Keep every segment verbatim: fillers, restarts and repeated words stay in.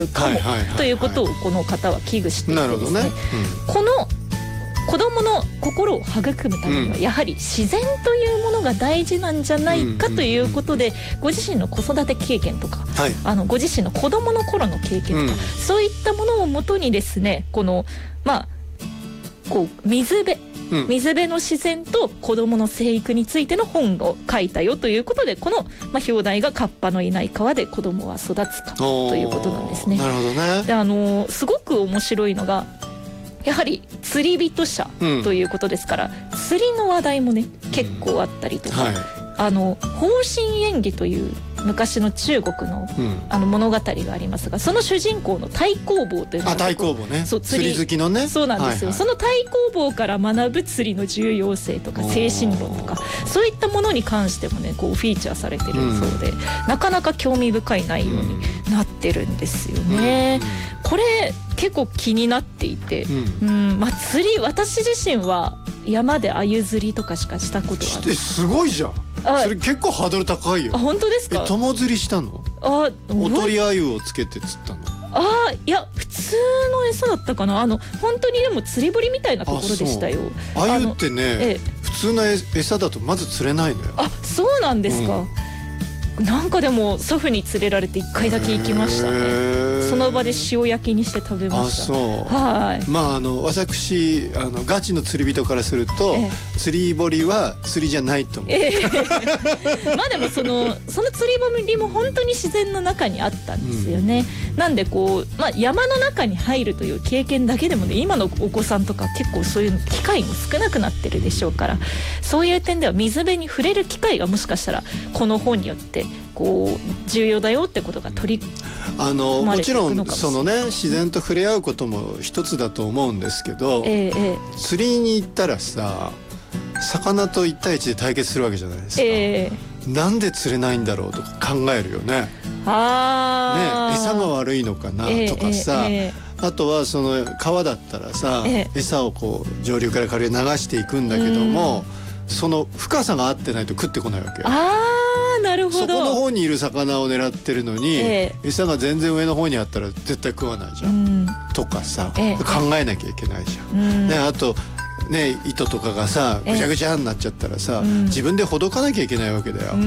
かもということをこの方は危惧していてですね、この子どもの心を育むためにはやはり自然というものが大事なんじゃないかということで、ご自身の子育て経験とか、はい、あのご自身の子どもの頃の経験とか、うん、そういったものをもとにですね、このまあこう水辺水辺の自然と子どもの生育についての本を書いたよということで、この、まあ、表題がカッパのいない川で子どもは育つかということなんですね。 なるほどね。 で、あのすごく面白いのがやはり釣り人者ということですから、うん、釣りの話題もね結構あったりとか、うんはい、あの方針演技という昔の中国の、うん、あの物語がありますが、その主人公の太公望というのが、 あ、太公望ね、 そう釣り好きのね、 そうなんですよ、はいはい、その太公望から学ぶ釣りの重要性とか精神論とか、そういったものに関してもねこうフィーチャーされてるそうで、うん、なかなか興味深い内容になってるんですよね、うん、これ結構気になっていて、うんうん、まあ、釣り私自身は山で鮎釣りとかしかしたことがない。 すごいじゃん。それ結構ハードル高いよ。 あ、本当ですか。 え、友釣りしたの？あ、おとり鮎をつけて釣ったの？ あ、いや普通の餌だったかな。あの本当にでも釣り堀みたいなところでしたよ。 鮎ってね、ええ、普通の餌だとまず釣れないのよ。 あ、そうなんですか、うん、なんかでも祖父に連れられていっかいだけ行きましたね。その場で塩焼きにして食べました。あ、そう。はい。 まああの私あのガチの釣り人からすると、ええ、釣り堀は釣りじゃないと思う。ええ、まあでもそのその釣り堀も本当に自然の中にあったんですよね。うん、なんでこう、まあ、山の中に入るという経験だけでもね、今のお子さんとか結構そういう機会も少なくなってるでしょうから、そういう点では水辺に触れる機会がもしかしたらこの本によってこう重要だよってことが取りあのもちろんそのね自然と触れ合うことも一つだと思うんですけど、えーえー、釣りに行ったらさ、魚と一対一で対決するわけじゃないですか、えー、なんで釣れないんだろうとか考えるよね。あ、ね、餌が悪いのかなとかさ、えーえー、あとはその川だったらさ、えー、餌をこう上流から下流に流していくんだけども、その深さが合ってないと食ってこないわけよ。あ、 なるほど。 そこの方にいる魚を狙ってるのに、えー、餌が全然上の方にあったら絶対食わないじゃん、うん、とかさ、えー、考えなきゃいけないじゃん、うん、ね、あとね、糸とかがさぐちゃぐちゃになっちゃったらさ、えー、自分でほどかなきゃいけないわけだよ、うん、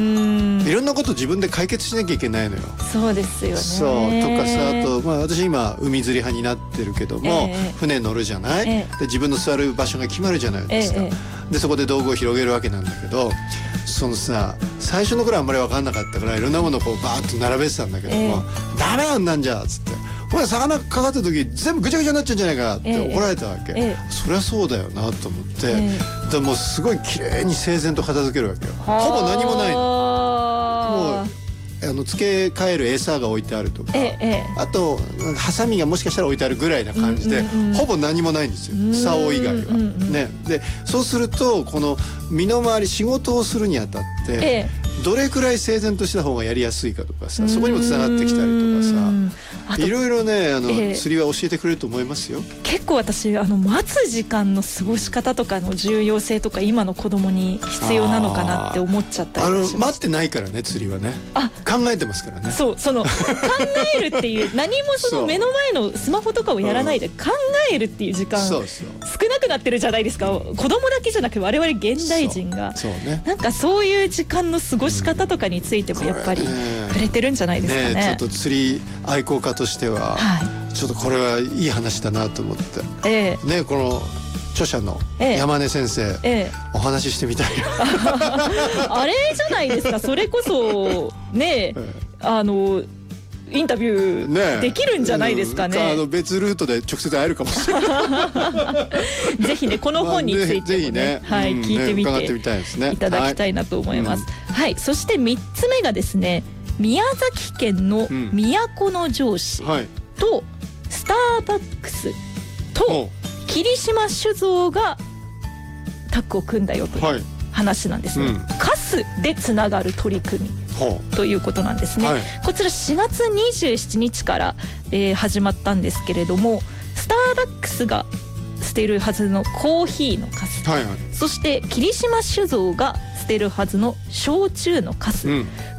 いろんなこと自分で解決しなきゃいけないのよ。 そうですよね。 そうとかさ、あと、まあ、私今海釣り派になってるけども、えー、船乗るじゃない、えー、で自分の座る場所が決まるじゃないですか、えー、でそこで道具を広げるわけなんだけど、そのさ最初の頃はあんまり分かんなかったからいろんなものをこうバーッと並べてたんだけども、えー、ダメなんなんじゃっつって、ほら魚かかった時全部ぐちゃぐちゃになっちゃうんじゃないかって怒られたわけ、えー、そりゃそうだよなと思って、えー、でもうすごい綺麗に整然と片付けるわけよ。ほぼ何もないの。もうあの付け替える餌が置いてあるとか、ええ、あとハサミがもしかしたら置いてあるぐらいな感じで、うんうんうん、ほぼ何もないんですよ、竿以外は、うんうん、ね、でそうするとこの身の回り仕事をするにあたって、ええ、どれくらい整然とした方がやりやすいかとかさ、そこにもつながってきたりとかさ、いろいろねあの、ええ、釣りは教えてくれると思いますよ。 結構私あの待つ時間の過ごし方とかの重要性とか今の子供に必要なのかなって思っちゃったりしました。 あの待ってないからね、釣りはね、あ考えてますからね。 そう、その考えるっていう何もその目の前のスマホとかをやらないで考えるっていう時間少なくなってるじゃないですか。子供だけじゃなく我々現代人がそう、そうね、なんかそういう時間の過ごし方とかについてもやっぱり触れてるんじゃないですかね。 ね、ちょっと釣り愛好家としては、はい、ちょっとこれはいい話だなと思って、えー、ね、この著者の山根先生、ええええ、お話ししてみたいあれじゃないですか、それこそね、ええ、あのインタビューできるんじゃないですかね。 ね、あの別ルートで直接会えるかもしれないぜひねこの本についても ね,、まあ、ね, ね、はい、うん、聞いてみて、ね、みたいですね、いただきたいなと思います、はいはい、そしてみっつめがですね、宮崎県の都城市とスターバックスと霧島酒造がタッグを組んだよという話なんですね、はい、うん、カスでつながる取り組みということなんですね、はい、こちらしがつにじゅうしちにちから、えー、始まったんですけれども、スターバックスが捨てるはずのコーヒーのカス、はいはい、そして霧島酒造が捨てるはずの焼酎のカス、うん、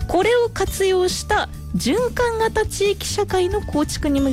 これを活用した循環型地域社会の構築に向